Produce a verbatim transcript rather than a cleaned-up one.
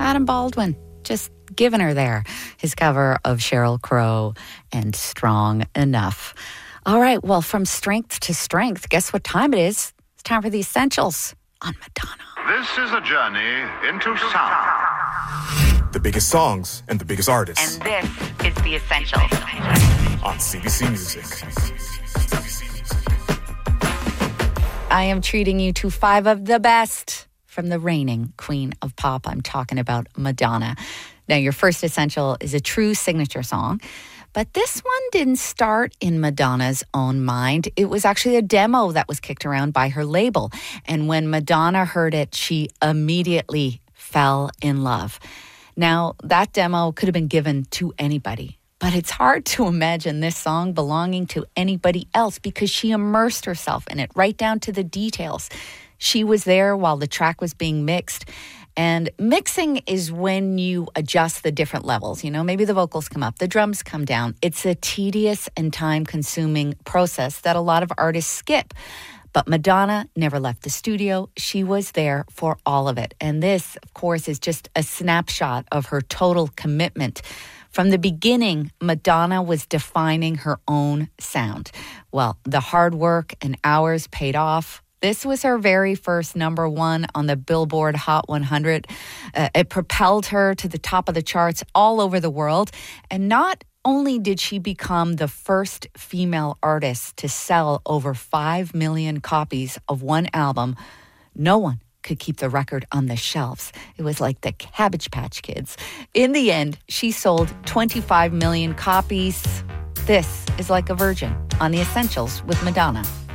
Adam Baldwin, just giving her there. His cover of Sheryl Crow and Strong Enough. All right, well, from strength to strength, guess what time it is? It's time for the Essentials on Madonna. This is a journey into sound. The biggest songs and the biggest artists. And this is the Essentials on C B C Music. I am treating you to five of the best from the reigning queen of pop. I'm talking about Madonna. Now, your first essential is a true signature song, but this one didn't start in Madonna's own mind. It was actually a demo that was kicked around by her label. And when Madonna heard it, she immediately fell in love. Now, that demo could have been given to anybody, but it's hard to imagine this song belonging to anybody else because she immersed herself in it right down to the details. She was there while the track was being mixed. And mixing is when you adjust the different levels. You know, maybe the vocals come up, the drums come down. It's a tedious and time-consuming process that a lot of artists skip. But Madonna never left the studio. She was there for all of it. And this, of course, is just a snapshot of her total commitment. From the beginning, Madonna was defining her own sound. Well, the hard work and hours paid off. This was her very first number one on the Billboard Hot one hundred. Uh, it propelled her to the top of the charts all over the world. And not only did she become the first female artist to sell over five million copies of one album, no one could keep the record on the shelves. It was like the Cabbage Patch Kids. In the end, she sold twenty-five million copies. This is Like a Virgin on The Essentials with Madonna.